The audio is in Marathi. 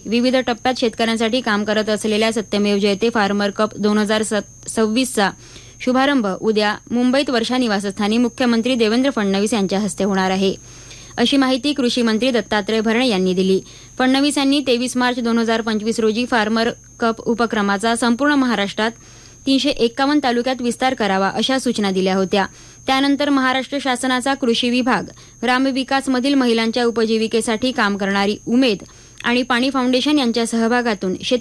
विविध टप्प्यात शेतकऱ्यांसाठी काम करत असलेल्या सत्यमेव जयते फार्मर कप 2026चा शुभारंभ उद्या मुंबईत वर्षा निवासस्थानी मुख्यमंत्री देवेंद्र फडणवीस यांच्या हस्ते होणार आहे, अशी माहिती कृषी मंत्री दत्तात्रय भरणे यांनी दिली. फडणवीस यांनी 23 मार्च 2025 रोजी फार्मर कप उपक्रमाचा संपूर्ण महाराष्ट्रात 351 तालुक्यात विस्तार करावा अशा सूचना दिल्या होत्या. त्यानंतर महाराष्ट्र शासनाचा कृषी विभाग, ग्रामविकासमधील महिलांच्या उपजीविकेसाठी काम करणारी उमेद आणि पाणी फाउंडेशन यांच्या सहभागातून